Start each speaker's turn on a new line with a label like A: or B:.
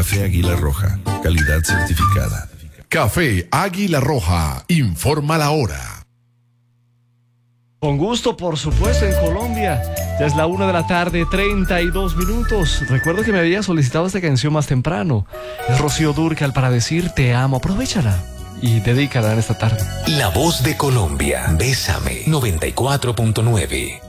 A: Café Águila Roja, calidad certificada.
B: Café Águila Roja, informa la hora.
C: Con gusto, por supuesto, en Colombia. Ya es la 1:32 p.m. Recuerdo que me había solicitado esta canción más temprano. Es Rocío Dúrcal para decir te amo. Aprovechala y dedícala en esta tarde.
D: La voz de Colombia. Bésame 94.9.